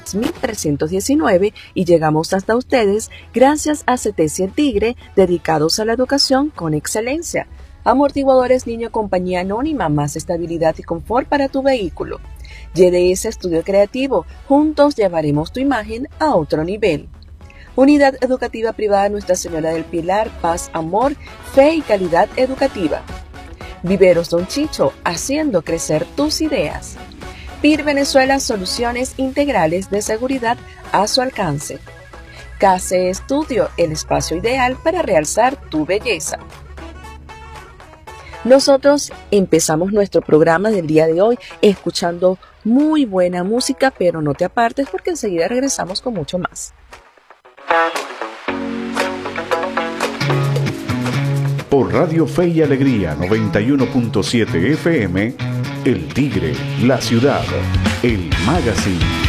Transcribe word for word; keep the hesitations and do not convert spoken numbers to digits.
Arts mil trescientos diecinueve y llegamos hasta ustedes gracias a CETESI El Tigre, dedicados a la educación con excelencia. Amortiguadores Niño Compañía Anónima, más estabilidad y confort para tu vehículo. Y D S Estudio Creativo, juntos llevaremos tu imagen a otro nivel. Unidad Educativa Privada Nuestra Señora del Pilar, paz, amor, fe y calidad educativa. Viveros Don Chicho, haciendo crecer tus ideas. P I R Venezuela, soluciones integrales de seguridad a su alcance. K C Estudio, el espacio ideal para realzar tu belleza. Nosotros empezamos nuestro programa del día de hoy escuchando muy buena música, pero no te apartes porque enseguida regresamos con mucho más. Por Radio Fe y Alegría noventa y uno punto siete F M, El Tigre, la ciudad, el magazine.